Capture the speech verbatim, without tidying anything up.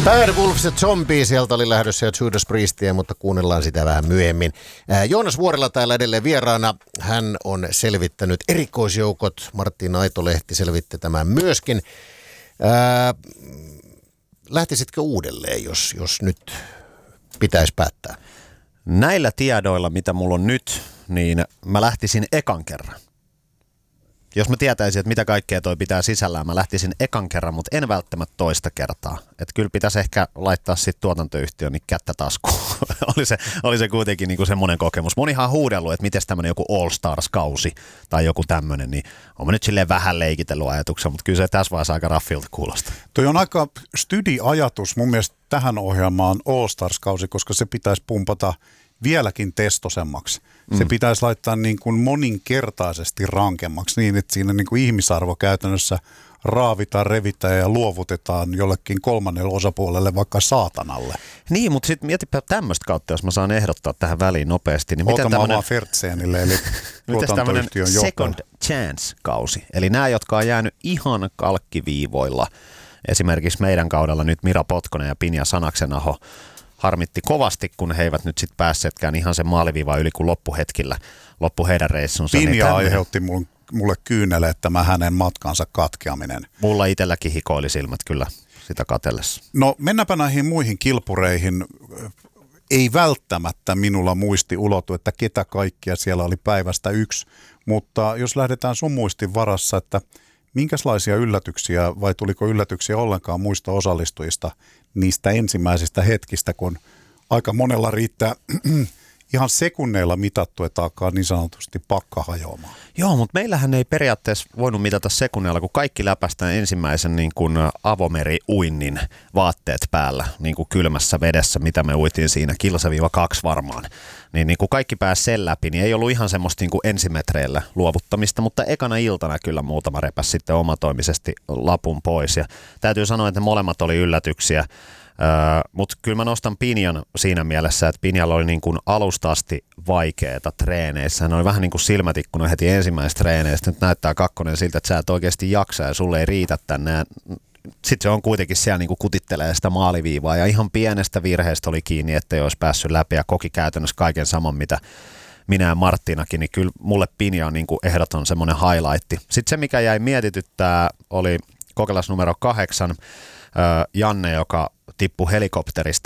Bad Wolves ja Zombie, sieltä oli lähdössä jo Judas Priestia, mutta kuunnellaan sitä vähän myöhemmin. Joonas Vuorela täällä edelleen vieraana. Hän on selvittänyt erikoisjoukot. Martin Aitolehti selvitti tämän myöskin. Ää, lähtisitkö uudelleen, jos, jos nyt pitäisi päättää? Näillä tiedoilla, mitä mulla on nyt, niin mä lähtisin ekan kerran. Jos mä tietäisin, että mitä kaikkea toi pitää sisällään, mä lähtisin ekan kerran, mutta en välttämättä toista kertaa. Että kyllä pitäisi ehkä laittaa sitten tuotantoyhtiön niin kättä taskuun. oli, se, oli se kuitenkin niinku semmoinen kokemus. Mä oon ihan huudellut, että miten tämmöinen joku All Stars-kausi tai joku tämmöinen, niin on mä nyt silleen vähän leikitellyt ajatuksia, mutta kyllä se tässä vaiheessa aika raffilta kuulostaa. Toi on aika stydi-ajatus mun mielestä tähän ohjelmaan All Stars-kausi, koska se pitäisi pumpata vieläkin testosemmaksi. Se mm. pitäisi laittaa niin kuin moninkertaisesti rankemmaksi niin, että siinä niin kuin ihmisarvo käytännössä raavitaan, revitään ja luovutetaan jollekin kolmannelle osapuolelle, vaikka saatanalle. Niin, mutta sitten mietipä tämmöistä kautta, jos mä saan ehdottaa tähän väliin nopeasti. Niin Ota mä tämmönen... vaan Fertseenille, eli tuotantoyhtiön johtaja. Second Chance-kausi. Eli nämä, jotka on jäänyt ihan kalkkiviivoilla. Esimerkiksi meidän kaudella nyt Mira Potkonen ja Pinja Sanaksenaho harmitti kovasti, kun he eivät nyt sitten päässeetkään ihan sen maaliviivaa yli kuin loppuhetkillä, loppu heidän reissunsa. Pinja niin aiheutti mulle kyyneleet tämä hänen matkansa katkeaminen. Mulla itselläkin hikoili silmät kyllä sitä katsellessa. No mennäpä näihin muihin kilpureihin. Ei välttämättä minulla muisti ulotu, että ketä kaikkia siellä oli päivästä yksi, mutta jos lähdetään sun muistin varassa, että minkälaisia yllätyksiä vai tuliko yllätyksiä ollenkaan muista osallistujista niistä ensimmäisistä hetkistä, kun aika monella riittää ihan sekunneilla mitattu, että alkaa niin sanotusti pakka hajoamaan. Joo, mutta meillähän ei periaatteessa voinut mitata sekunneilla, kun kaikki läpästään ensimmäisen niin kuin avomeriuinnin vaatteet päällä, niin kuin kylmässä vedessä, mitä me uitiin siinä, kilsa-kaksi varmaan. Niin, niin kun kaikki pääsi sen läpi, niin ei ollut ihan semmoista niin kuin ensimetreillä luovuttamista, mutta ekana iltana kyllä muutama repäs sitten omatoimisesti lapun pois. Ja täytyy sanoa, että ne molemmat oli yllätyksiä. Öö, mutta kyllä mä nostan Pinjan siinä mielessä, että Pinjalla oli niin kuin alusta asti vaikeeta treeneissä. Hän oli vähän niin kuin silmätikkuna heti ensimmäisessä treeneistä. Nyt näyttää kakkonen siltä, että sä et oikeasti jaksa ja sulle ei riitä tänne. Sitten se on kuitenkin siellä niin kuin kutittelee sitä maaliviivaa ja ihan pienestä virheestä oli kiinni, ettei olisi päässyt läpi ja koki käytännössä kaiken saman, mitä minä ja Marttinakin, niin kyllä mulle Pinja on niin kuin ehdoton semmoinen highlight. Sitten se, mikä jäi mietityttää, oli kokeilas numero kahdeksan, Janne, joka tippui helikopterista